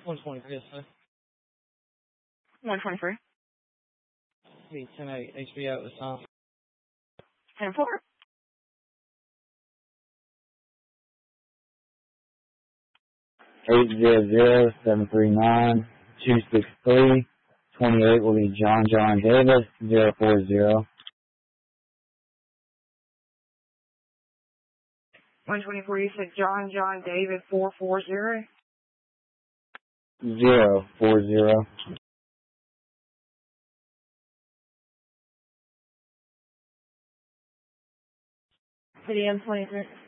123, yes, sir. 123. Be 10-8 HBO at this time. 10-4. 800-739-263-28 will be John Davis 040. 124, you said John David 440? 040. City M23.